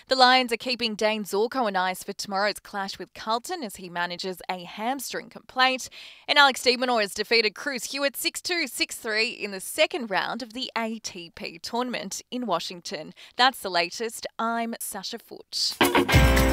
The Lions are keeping Dane Zorko on ice for tomorrow's clash with Carlton as he manages a hamstring complaint. And Alex de Minaur has defeated Cruz Hewitt 6-2, 6-3 in the second round of the ATP tournament in Washington. That's the latest. I'm Sasha Foote.